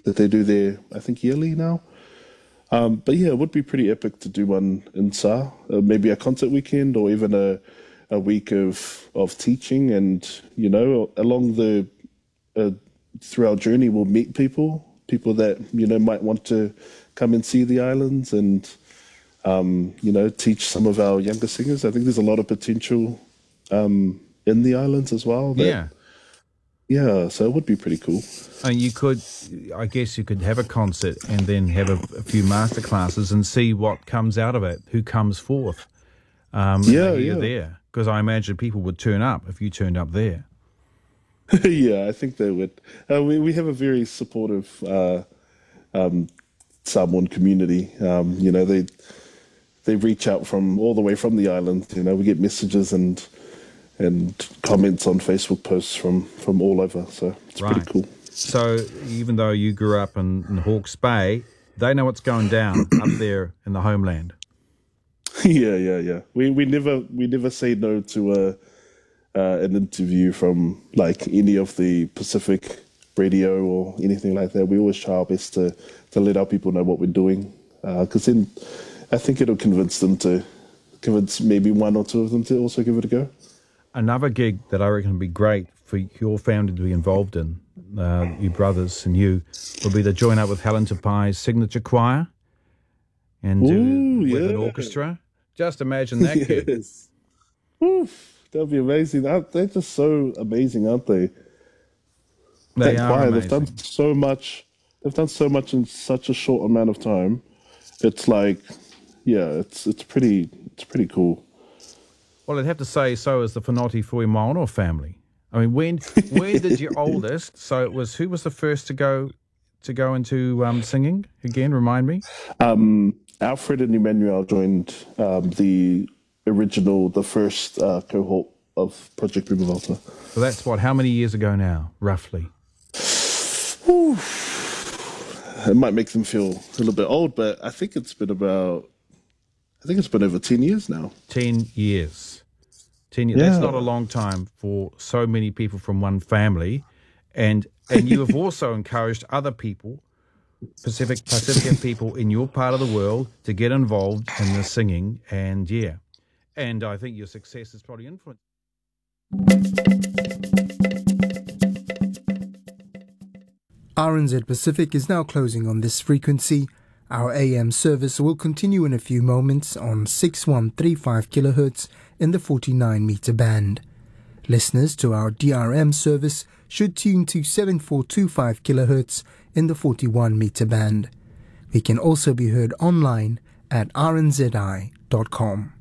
that they do there, I think yearly now. But yeah, it would be pretty epic to do one in Sa, maybe a concert weekend or even a week of teaching, and along the through our journey we'll meet people that might want to come and see the islands, and teach some of our younger singers. I think there's a lot of potential in the islands as well. Yeah, so it would be pretty cool. And I guess you could have a concert and then have a few master classes and see what comes out of it, who comes forth. You're there. Because I imagine people would turn up if you turned up there. Yeah, I think they would. We have a very supportive Samoan community. They reach out from all the way from the island. We get messages and comments on Facebook posts from all over. So it's pretty cool. So even though you grew up in Hawke's Bay, they know what's going down up there in the homeland. Yeah. We never say no to an interview from like any of the Pacific radio or anything like that. We always try our best to let our people know what we're doing, because then I think it'll convince maybe one or two of them to also give it a go. Another gig that I reckon would be great for your family to be involved in, your brothers and you, would be to join up with Helen Tapai's signature choir and do with an orchestra. Just imagine that gig. Oof, that'd be amazing. They're just so amazing, aren't they? They are amazing. They've done so much. They've done so much in such a short amount of time. It's like, it's pretty cool. Well, I'd have to say so is the Whanoti Fuimaono family. I mean, when did your oldest? So it was, who was the first to go into singing again? Remind me. Alfred and Emmanuel joined the first cohort of Project Prima Volta. So that's how many years ago now, roughly? It might make them feel a little bit old, but I think it's been over 10 years now. 10 years. 10 years. Yeah. That's not a long time for so many people from one family. And you have also encouraged other people, Pacific people in your part of the world, to get involved in the singing. And I think your success is probably influenced. RNZ Pacific is now closing on this frequency. Our AM service will continue in a few moments on 6135 kHz in the 49-meter band. Listeners to our DRM service should tune to 7425 kHz in the 41-meter band. We can also be heard online at rnzi.com.